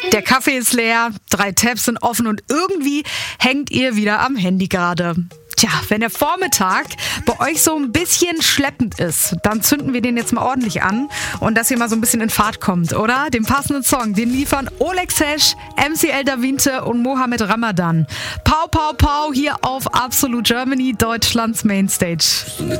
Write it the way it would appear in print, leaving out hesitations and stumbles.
Der Kaffee ist leer, 3 Tabs sind offen und irgendwie hängt ihr wieder am Handy gerade. Tja, wenn der Vormittag bei euch so ein bisschen schleppend ist, dann zünden wir den jetzt mal ordentlich an und dass ihr mal so ein bisschen in Fahrt kommt, oder? Den passenden Song, den liefern Oleg Sesh, MCL Davinte und Mohammed Ramadan. Pau, pau, pau hier auf Absolute Germany, Deutschlands Mainstage.